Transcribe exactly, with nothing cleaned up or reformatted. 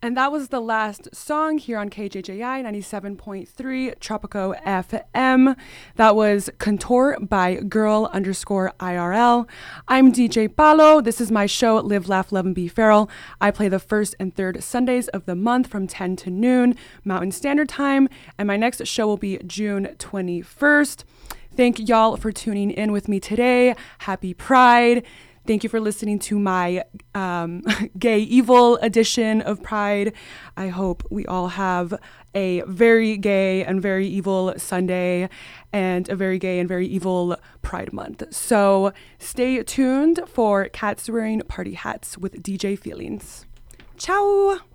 And that was the last song here on K J J I ninety-seven point three Tropico F M. That was Contour by girl underscore I R L. I'm D J Palo. This is my show, Live, Laugh, Love, and Be Feral. I play the first and third Sundays of the month from ten to noon Mountain Standard Time. And my next show will be June twenty-first. Thank y'all for tuning in with me today. Happy Pride. Thank you for listening to my um, gay evil edition of Pride. I hope we all have a very gay and very evil Sunday and a very gay and very evil Pride Month. So stay tuned for Cats Wearing Party Hats with D J Feelings. Ciao!